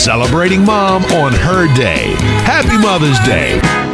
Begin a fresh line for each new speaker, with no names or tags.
celebrating mom on her day. Happy Mother's Day.